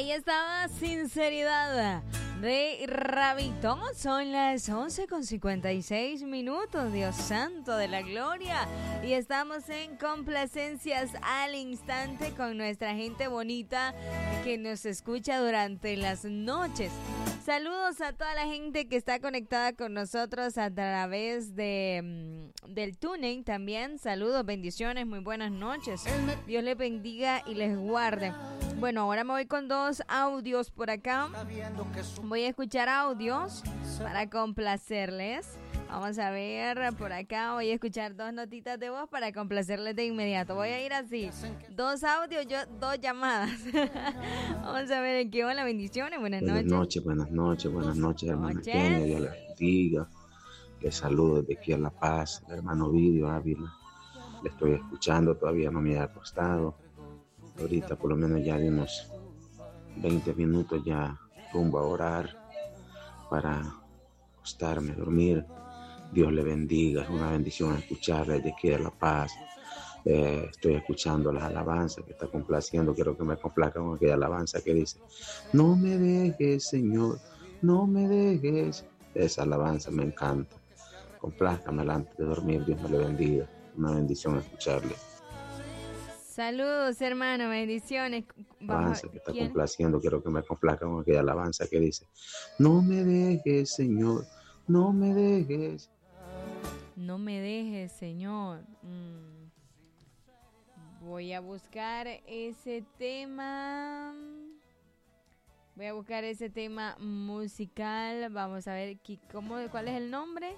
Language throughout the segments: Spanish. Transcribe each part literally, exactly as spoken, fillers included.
Ahí estaba Sinceridad de Rabito. Son las once con cincuenta y seis minutos, Dios santo de la gloria. Y estamos en complacencias al instante con nuestra gente bonita que nos escucha durante las noches. Saludos a toda la gente que está conectada con nosotros a través de del tuning también. Saludos, bendiciones, muy buenas noches. Dios les bendiga y les guarde. Bueno, ahora me voy con dos audios por acá. Voy a escuchar audios para complacerles. Vamos a ver por acá. Voy a escuchar dos notitas de voz para complacerles de inmediato. Voy a ir así. Dos audios, yo, dos llamadas. Vamos a ver en qué va la bendiciones. Buenas, buenas noches. noches. Buenas noches, buenas noches, hermana Kenia. Dios les bendiga. Les saludo desde aquí a La Paz. El hermano Vidio Ávila. Le estoy escuchando, todavía no me he acostado. Ahorita por lo menos ya de unos veinte minutos ya rumbo a orar para acostarme, dormir. Dios le bendiga, es una bendición escucharle desde aquí de La Paz. Eh, estoy escuchando las alabanzas que está complaciendo. Quiero que me complazca con aquella alabanza que dice: no me dejes, Señor, no me dejes. Esa alabanza me encanta. Complázcame antes de dormir. Dios me le bendiga. Una bendición escucharle. Saludos, hermano, bendiciones. Alabanza que está ¿Quién? complaciendo. Quiero que me complazca con aquella alabanza que dice: no me dejes, Señor, no me dejes. No me dejes, Señor. Mm. Voy a buscar ese tema. Voy a buscar ese tema musical. Vamos a ver cómo, cuál es el nombre.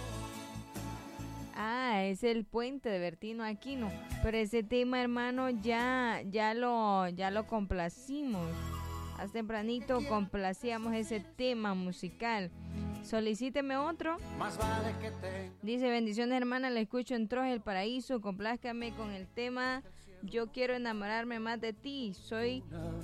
Ah, es El Puente de Bertino Aquino. Pero ese tema, hermano, ya, ya lo, ya lo complacimos. Hace tempranito complacíamos ese tema musical. Solicíteme otro. Dice: bendiciones, hermana, la escucho en Troje el Paraíso. Complázcame con el tema Yo quiero enamorarme más de ti. Soy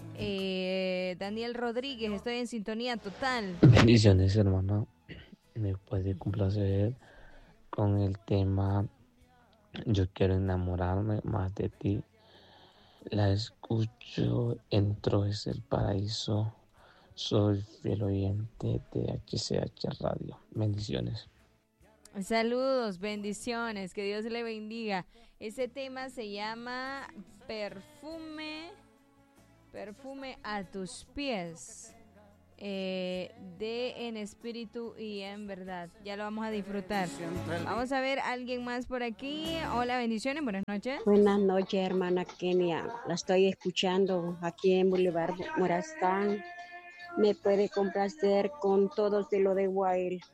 eh, Daniel Rodríguez. Estoy en sintonía total. Bendiciones, hermana. Me puede complacer con el tema Yo quiero enamorarme más de ti. La escucho en Trojes el Paraíso. Soy fiel oyente de H C H Radio. Bendiciones. Saludos, bendiciones, que Dios le bendiga. Ese tema se llama Perfume, Perfume a tus pies. Eh, de En Espíritu y en Verdad. Ya lo vamos a disfrutar. Vamos a ver a alguien más por aquí. Hola, bendiciones, buenas noches. Buenas noches, hermana Kenia. La estoy escuchando aquí en Boulevard Morazán. Me puede complacer con Todo se lo debo a él.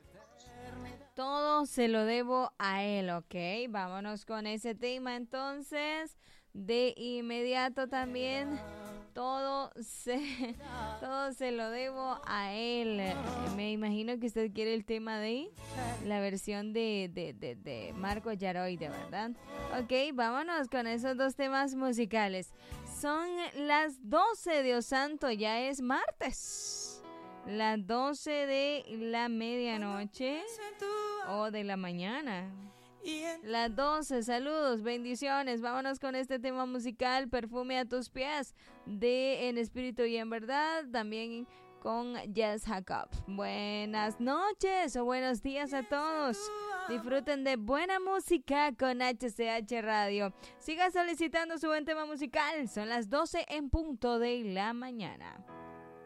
Todo se lo debo a él, ok. Vámonos con ese tema entonces. De inmediato también. Todo se, todo se lo debo a él. Me imagino que usted quiere el tema de la versión de, de, de, de Marco Yaroide, ¿verdad? Ok, vámonos con esos dos temas musicales. Son las doce, Dios santo, ya es martes. Las doce de la medianoche o de la mañana. Las doce, saludos, bendiciones. Vámonos con este tema musical, Perfume a tus pies, de En Espíritu y en Verdad, también con Jess Jacob. Buenas noches o buenos días a todos. Disfruten de buena música con H C H Radio. Siga solicitando su buen tema musical. Son las doce en punto de la mañana.